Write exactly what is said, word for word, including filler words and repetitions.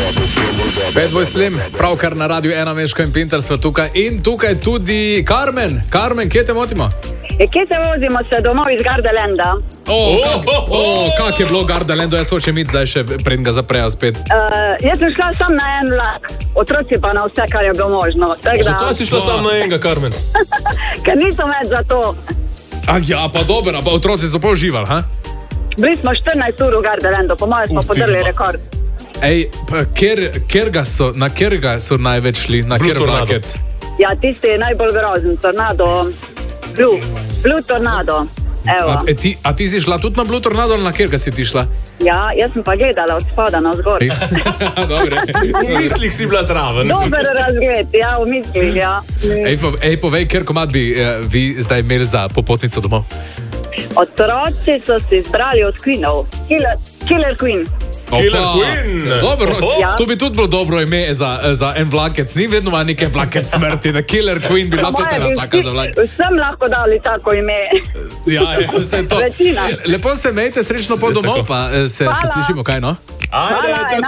Fatboy Slim, pravkar na Radiu ena Meško in Pinter sva tukaj. In tukaj tudi Carmen. Carmen, kje te motimo? E, kje se vozimo se domov iz Gardelanda? O, kak, o, kak je bilo Gardelando? Jaz hočem iti zdaj še, preden ga zaprejo spet. Uh, jaz sem šla sam na en vlak, otroci pa na vse, kar je bilo možno. Zakaj si šla sam na enega, Carmen? Ker nisem več za to. Ah, ja, pa dobro, pa otroci so pa uživali, ha? Bili smo štirinajst ur v Gardelando, po mojem smo podrli rekord. Ej, pa kjer, kjer ga so, na kjer ga so največ šli? Na kjer vlakec? Ja, tisti je najbolj grozen, tornado, Blue, Blue Tornado. Evo. A, e, ti, a ti si šla tudi na Blue Tornado ali na kjer ga si ti šla? Ja, jaz sem pa gledala od spoda na vzgor. Dobre. V mislih si bila zraven. Dober razgled, ja, v mislih, ja. Ej, po, ej povej, kjer komad bi eh, vi zdaj imeli za popotnico domov? Otroci so si izbrali od Queenov. Killer, Killer Queen. Killer Queen. Dobro, Ja. to bi tudi bilo dobro ime za, za en vlakec. Ni vedno ima nekaj vlakec smrti, da Killer Queen bi bila Po tudi mojem ena bi taka vsi- za vlak. Vsem lahko dali tako ime. Ja, ja, se to. Večina. Lepo se imejte, srečno po domov, pa eh, se še Hvala. slišimo, kaj no? Ajde, Hvala, čau, čau.